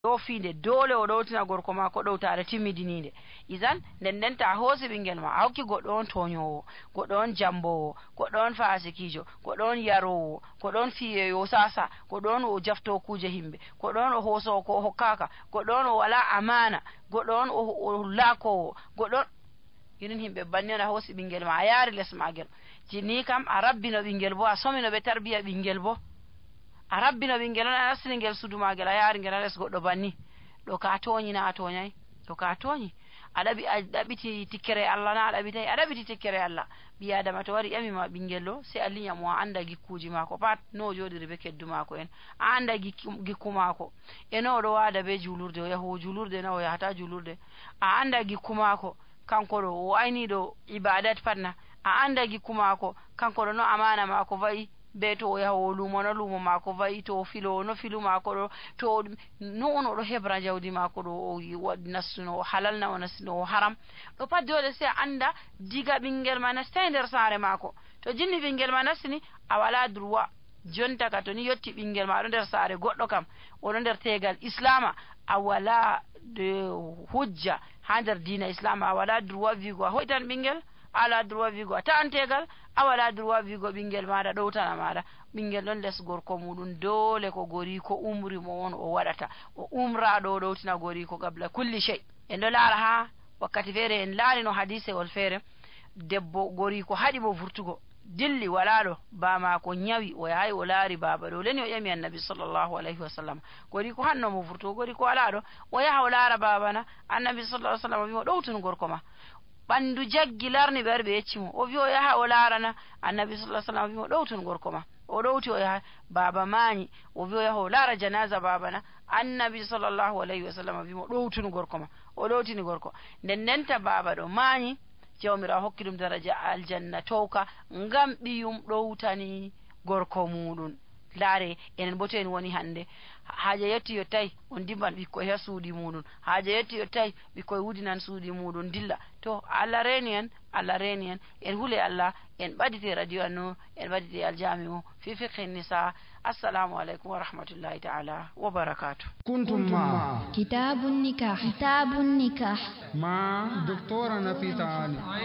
do fiinde dole o ɗowtina gorko ma ko ɗowtare timmidininde isan nden ta hoosi ɓingel ma a hokki goɗɗo on toñowo, goɗɗo on jambowo, goɗɗo on fasikijo, goɗɗo on yarowo, goɗɗo on fiyeyo sasa, goɗɗo on o jafto kuje himɓe, goɗɗo on o hoosowo ko hokkaka, goɗɗo on o wala amana, goɗɗo on o laakowo, goɗɗo on irin himɓe banni on a hoosi ɓingel ma a yaari les magel jinni kam a rabbino ɓingel bo a somino ɓe tarbiya ɓingel bo a rabbino ɓingel on a nastini ngel sudu magel a yaari ngel ha les goɗɗo banni ɗo ka toñi na a toñayi ɗo ka toñi a ɗaɓiti tikkere Allah na a ɗaɓitayi a ɗaɓiti tikkere Allah ɓi adama to wari ƴamima ɓingel ɗo sey a liña mo a anda gikkuji mako pat no o joɗiri be keddu mako en a anda gikku mako e no oɗo wada be julurde o yahu julurde na o yahata julurde a anda gikku mako kanko ɗo o ayniɗo ibadat patna a anda gikku mako kanko ɗo no amana mako vayi be to o yahowo lumo no lumo mako vayi to o filowo no filu mako ɗo to no on oɗo hebra jawdi mako ɗo o nastuno o halal na o nastuno o haram ɗo pat dole sey a anda diga ɓingel ma nastai nder saare mako to jinni ɓingel ma nastini a wala droit jonta ka to ni yetti ɓingel ma ɗo nder saare goɗɗo kam oɗo nder tegal islama a wala hujja ha nder dina islama a wala droit wigo a hoytan ɓingel ala droit wigo a ta'antegal a wala droit wigo ɓingel maɗa ɗowtana maɗa ɓingel ɗon les gorko muɗum dole ko goriko umri mo on o waɗata o umraɗo o ɗowtina goriko gabla kulli shay en ɗo laara ha wakkati feere en laari no hadisewol feere debbo goriko haɗi mo vurtugo dilli wala ɗo bamako ñawi o yahay o laari baba ɗo leni o ƴami annabi sallllahu alayhi wa sallam goriko hannomo vurtugo goriko wala ɗo o yaha o laara babana annabi sallah sallam o wimo ɗowtun gorko ma ɓandu jaggi larni ɓe wari ɓe yeccimo o wi o yaha o laarana annabi sallah sallam o wimo ɗowtun gorko ma o ɗowti o yaha baba mañi o wi o yaha o laara janaza babana annabi sallllahu alayhi wa sallam o wimo ɗowtun gorko ma o ɗowtini gorko ndenta baba ɗo mañi jawmirawo hokki ɗum daraja aljanna towka ngam ɓiyum ɗowtani gorko muɗum laare enen bo to en woni hande haaje yetti yottayi on dimban ɓikkoye ha suuɗi muɗum haaje yetti yottayi ɓikkoye wudinan suuɗi muɗum dilla to Allah reeni en en huule Allah en ɓadite radio anno en ɓadite aljami o fi fiqhi nisa assalamu aleykum wa rahmatullahi taala wa barakatuh kuntum ma kitabun nikah ma doctora Nafisa Ali